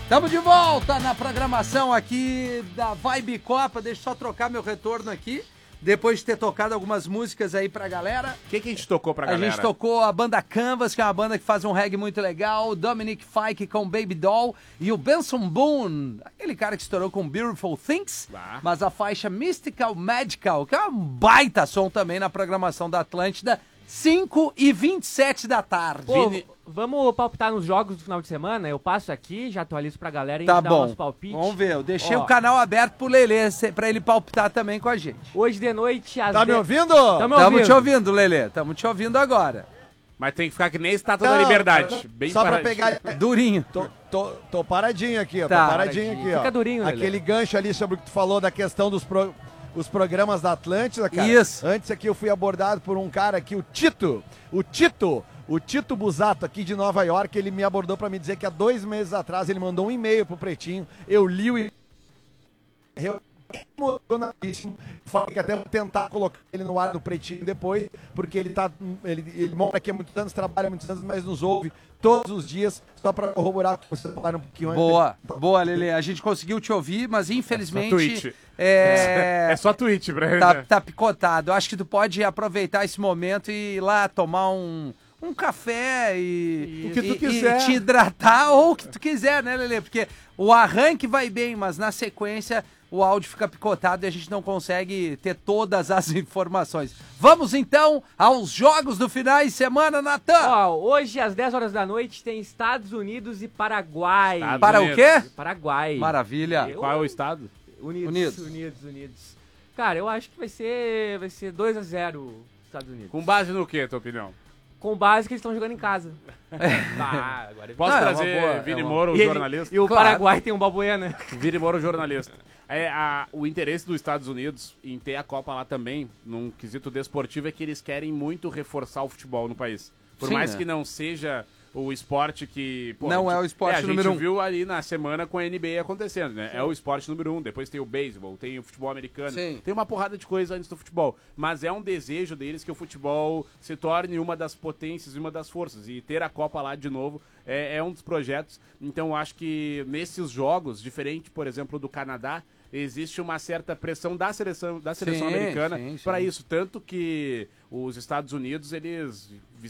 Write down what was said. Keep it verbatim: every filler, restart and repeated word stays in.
Estamos de volta na programação aqui da Vibe Copa. Deixa eu só trocar meu retorno aqui. Depois de ter tocado algumas músicas aí pra galera. O que, que a gente tocou pra a galera? A gente tocou a banda Canvas, que é uma banda que faz um reggae muito legal. O Dominic Fike com Baby Doll. E o Benson Boone, aquele cara que estourou com Beautiful Things. Ah. Mas a faixa Mystical Magical, que é um baita som também na programação da Atlântida. cinco e vinte e sete da tarde. Pô, vamos palpitar nos jogos do final de semana? Eu passo aqui, já atualizo pra galera e tá dá bom. o nosso palpite. Vamos ver, eu deixei Ó, o canal aberto pro Lelê, pra ele palpitar também com a gente. Hoje de noite, às Tá me de... ouvindo? Tamo, Tamo ouvindo. te ouvindo, Lelê. Tamo te ouvindo agora. Mas tem que ficar que nem Estátua da Liberdade. Bem só pra paradinho. pegar... Durinho. Tô, tô, tô paradinho aqui, ó. Tá. Tô paradinho aqui, ó. Fica durinho, Lelê. Aquele gancho ali sobre o que tu falou da questão dos pro... os programas da Atlântida, cara. Isso. Antes aqui eu fui abordado por um cara aqui, o Tito. O Tito. O Tito Busato, aqui de Nova York, ele me abordou pra me dizer que há dois meses atrás ele mandou um e-mail pro Pretinho. Eu li o e-mail. Falei que até vou tentar colocar ele no ar do Pretinho depois, porque ele tá. Ele, ele mora aqui há muitos anos, trabalha há muitos anos, mas nos ouve todos os dias, só pra corroborar que você falaram um pouquinho antes. Boa, boa, Lelê. A gente conseguiu te ouvir, mas infelizmente. É só tweet. É, É só tweet pra ele. tá, né? tá picotado. Eu acho que tu pode aproveitar esse momento e ir lá tomar um. Um café e, O que tu e- quiser. e te hidratar ou o que tu quiser, né, Lelê? Porque o arranque vai bem, mas na sequência o áudio fica picotado e a gente não consegue ter todas as informações. Vamos então aos jogos do final de semana, Natan! Ó, hoje às dez horas da noite tem Estados Unidos e Paraguai. Estados Para o Unidos. quê? Paraguai. Maravilha. Eu- Qual é o estado? Unidos, Unidos. Unidos, Unidos. Cara, eu acho que vai ser vai ser dois a zero Estados Unidos. Com base no quê, tua opinião? Com base que eles estão jogando em casa. Ah, agora é Posso Não, é uma trazer boa, Vini é uma- Moura, o E, ele- jornalista? e o Claro. Paraguai tem um Balbuena. Vini Moura, o jornalista. É, a, o interesse dos Estados Unidos em ter a Copa lá também, num quesito desportivo, é que eles querem muito reforçar o futebol no país. Por Sim, mais né? que não seja o esporte que... pô, Não a gente- é o esporte a número um. gente viu ali na semana com a N B A acontecendo, né? É o esporte número um. Depois tem o beisebol, tem o futebol americano. Sim. Tem uma porrada de coisa antes do futebol. Mas é um desejo deles que o futebol se torne uma das potências e uma das forças. E ter a Copa lá de novo é, é um dos projetos. Então eu acho que nesses jogos, diferente, por exemplo, do Canadá, existe uma certa pressão da seleção, da seleção Sim, americana sim, sim. para isso. Tanto que os Estados Unidos, eles